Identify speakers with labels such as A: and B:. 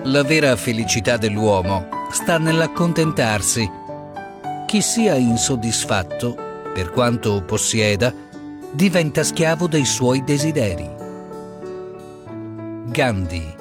A: La vera felicità dell'uomo sta nell'accontentarsi. Chi sia insoddisfatto, per quanto possieda, diventa schiavo dei suoi desideri. Gandhi.